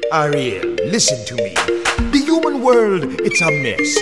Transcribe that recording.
Ariel, listen to me. The human world, it's a mess.